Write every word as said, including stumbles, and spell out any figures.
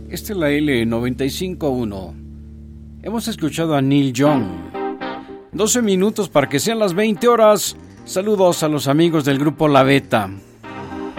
Esta es la L noventa y cinco punto uno. Hemos escuchado a Neil Young. doce minutos para que sean las veinte horas. Saludos a los amigos del grupo La Beta.